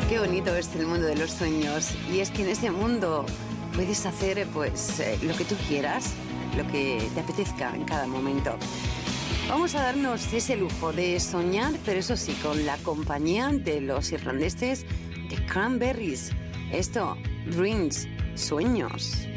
Qué bonito es el mundo de los sueños. Y es que en ese mundo puedes hacer lo que tú quieras, lo que te apetezca en cada momento. Vamos a darnos ese lujo de soñar, pero eso sí, con la compañía de los irlandeses de Cranberries. Esto, Dreams, sueños.